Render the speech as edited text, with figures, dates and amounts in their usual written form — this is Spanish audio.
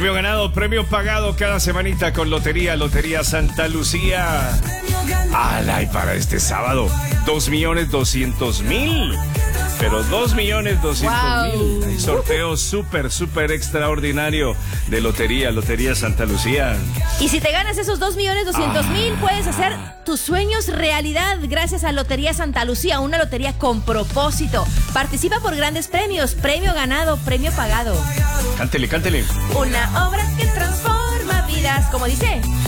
Premio ganado, premio pagado cada semanita con Lotería Santa Lucía. ¡Ala! Y para este sábado, 2.200.000. Pero 2.200.000. Hay sorteo súper extraordinario de Lotería Santa Lucía. Y si te ganas esos 2.200.000, puedes hacer tus sueños realidad gracias a Lotería Santa Lucía, una lotería con propósito. Participa por grandes premios, premio ganado, premio pagado. Cántele. Una obra que transforma vidas, como dice.